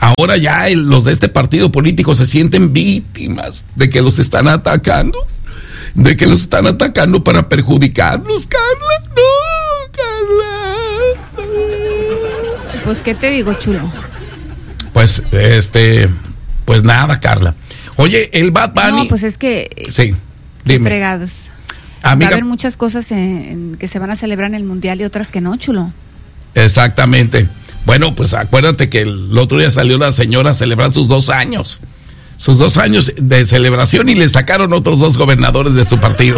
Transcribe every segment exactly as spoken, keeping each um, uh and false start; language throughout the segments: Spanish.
ahora ya el, los de este partido político se sienten víctimas de que los están atacando, de que los están atacando para perjudicarlos, Carla. No, Carla. Pues, ¿qué te digo, chulo? Pues, este, pues nada, Carla. Oye, el Bad Bunny. No, pues es que. Sí, dime. Fregados. Amiga, va a haber muchas cosas en, en que se van a celebrar en el mundial y otras que no, chulo. Exactamente. Bueno, pues acuérdate que el otro día salió la señora a celebrar sus dos años. Sus dos años de celebración y le sacaron otros dos gobernadores de su partido.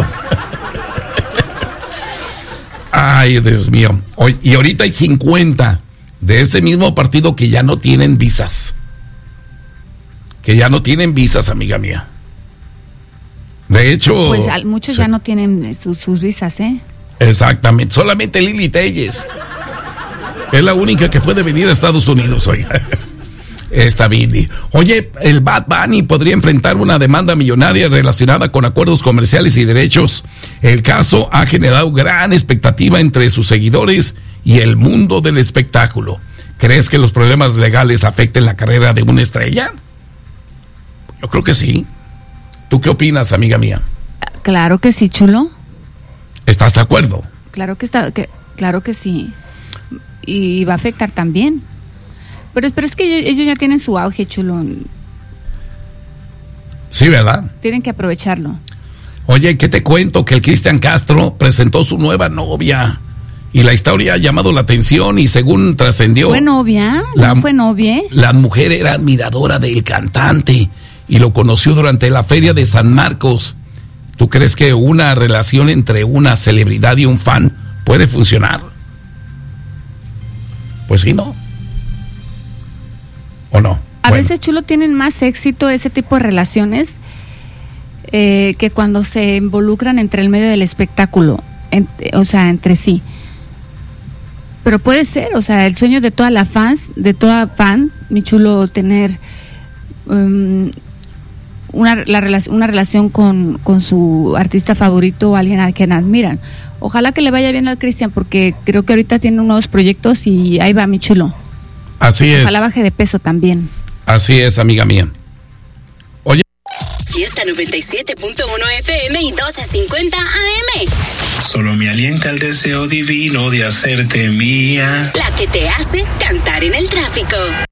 Ay, Dios mío. Hoy, y ahorita hay cincuenta de ese mismo partido que ya no tienen visas. Que ya no tienen visas, amiga mía. De hecho... Pues muchos sí. ya no tienen sus, sus visas, ¿eh? Exactamente. Solamente Lili Telles es la única que puede venir a Estados Unidos, oiga. Esta Billy. Oye, el Bad Bunny podría enfrentar una demanda millonaria relacionada con acuerdos comerciales y derechos. El caso ha generado gran expectativa entre sus seguidores y el mundo del espectáculo. ¿Crees que los problemas legales afecten la carrera de una estrella? Yo creo que sí. ¿Tú qué opinas, amiga mía? Claro que sí, chulo. ¿Estás de acuerdo? Claro que está, que, claro que sí. Y va a afectar también. Pero, pero es que ellos, ellos ya tienen su auge, chulo. Sí, ¿verdad? Tienen que aprovecharlo. Oye, ¿qué te cuento? Que el Cristian Castro presentó su nueva novia. Y la historia ha llamado la atención y según trascendió... ¿Fue novia? La, ¿No fue novia? La mujer era admiradora del cantante y lo conoció durante la feria de San Marcos. ¿Tú crees que una relación entre una celebridad y un fan puede funcionar? Pues sí, ¿no? ¿O no? A Bueno. veces, chulo, tienen más éxito ese tipo de relaciones eh, que cuando se involucran entre el medio del espectáculo, en, o sea, entre sí. Pero puede ser, o sea, el sueño de toda la fans, de toda fan, mi chulo, tener um, una, la relación, una relación con, con su artista favorito o alguien a quien admiran. Ojalá que le vaya bien al Cristian, porque creo que ahorita tiene nuevos proyectos y ahí va, mi chulo. Así es. Ojalá baje de peso también. Así es, amiga mía. Oye. Fiesta noventa y siete punto uno F M y doce cincuenta A M. Solo me alienta el deseo divino de hacerte mía. La que te hace cantar en el tráfico.